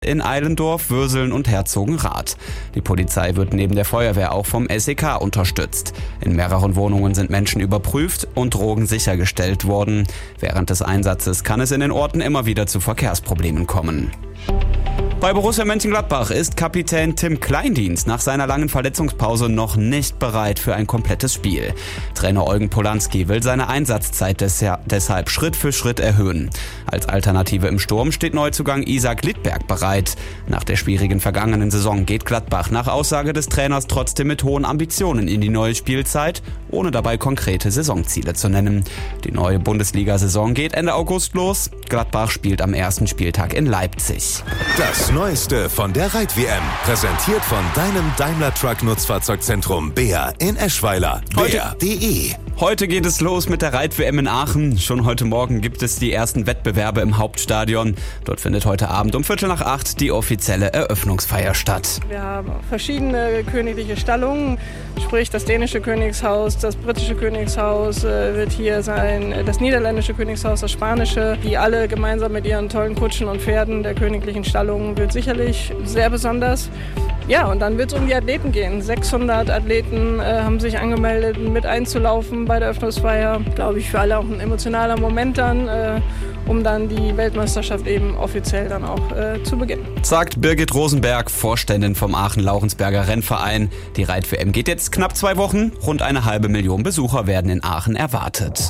in Eilendorf, Würseln und Herzogenrath. Die Polizei wird neben der Feuerwehr auch vom SEK unterstützt. In mehreren Wohnungen sind Menschen überprüft und Drogen sichergestellt worden. Während des Einsatzes kann es in den Orten immer wieder zu Verkehrsproblemen kommen. Bei Borussia Mönchengladbach ist Kapitän Tim Kleindienst nach seiner langen Verletzungspause noch nicht bereit für ein komplettes Spiel. Trainer Eugen Polanski will seine Einsatzzeit deshalb Schritt für Schritt erhöhen. Als Alternative im Sturm steht Neuzugang Isak Lidberg bereit. Nach der schwierigen vergangenen Saison geht Gladbach nach Aussage des Trainers trotzdem mit hohen Ambitionen in die neue Spielzeit, ohne dabei konkrete Saisonziele zu nennen. Die neue Bundesliga-Saison geht Ende August los. Gladbach spielt am ersten Spieltag in Leipzig. Das Neueste von der Reit-WM, präsentiert von deinem Daimler-Truck-Nutzfahrzeugzentrum Beer in Eschweiler. Beer.de. Heute geht es los mit der Reit-WM in Aachen. Schon heute Morgen gibt es die ersten Wettbewerbe im Hauptstadion. Dort findet heute Abend um 7:45 die offizielle Eröffnungsfeier statt. Wir haben verschiedene königliche Stallungen, sprich das dänische Königshaus, das britische Königshaus wird hier sein, das niederländische Königshaus, das spanische, die alle gemeinsam mit ihren tollen Kutschen und Pferden der königlichen Stallungen wird sicherlich sehr besonders. Ja, und dann wird es um die Athleten gehen. 600 Athleten haben sich angemeldet, mit einzulaufen bei der Eröffnungsfeier. Glaube ich, für alle auch ein emotionaler Moment dann, um dann die Weltmeisterschaft eben offiziell dann auch zu beginnen. Sagt Birgit Rosenberg, Vorständin vom Aachen-Laurensberger Rennverein. Die Reit-WM geht jetzt knapp 2 Wochen. Rund 500.000 Besucher werden in Aachen erwartet.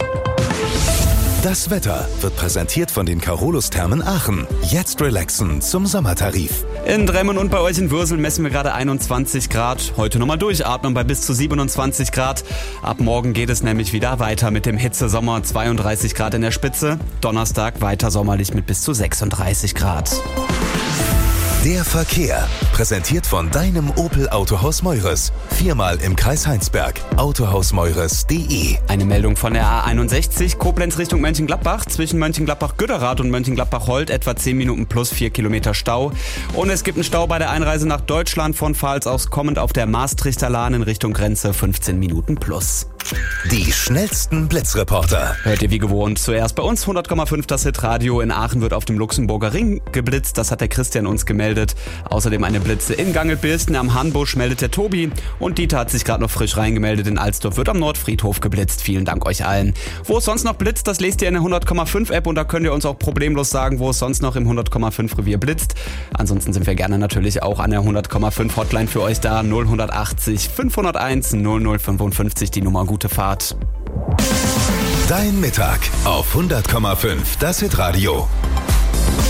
Das Wetter wird präsentiert von den Carolus-Thermen Aachen. Jetzt relaxen zum Sommertarif. In Dremmen und bei euch in Würseln messen wir gerade 21 Grad. Heute nochmal durchatmen bei bis zu 27 Grad. Ab morgen geht es nämlich wieder weiter mit dem Hitzesommer. 32 Grad in der Spitze. Donnerstag weiter sommerlich mit bis zu 36 Grad. Der Verkehr, präsentiert von deinem Opel Autohaus Meures. 4-mal im Kreis Heinsberg. Autohausmeures.de. Eine Meldung von der A61, Koblenz Richtung Mönchengladbach. Zwischen Mönchengladbach-Güderath und Mönchengladbach-Holt etwa 10 Minuten plus 4 Kilometer Stau. Und es gibt einen Stau bei der Einreise nach Deutschland von Pfalz aus kommend auf der Maastrichter Lahn in Richtung Grenze 15 Minuten plus. Die schnellsten Blitzreporter. Hört ihr wie gewohnt zuerst bei uns 100,5 das Hitradio. In Aachen wird auf dem Luxemburger Ring geblitzt. Das hat der Christian uns gemeldet. Außerdem eine Blitze in Gangelbirsten am Hahnbusch meldet der Tobi. Und Dieter hat sich gerade noch frisch reingemeldet. In Alsdorf wird am Nordfriedhof geblitzt. Vielen Dank euch allen. Wo es sonst noch blitzt, das lest ihr in der 100,5 App. Und da könnt ihr uns auch problemlos sagen, wo es sonst noch im 100,5 Revier blitzt. Ansonsten sind wir gerne natürlich auch an der 100,5 Hotline für euch da. 0180 501 0055 die Nummer. Gute Fahrt. Dein Mittag auf 100,5 das Hitradio.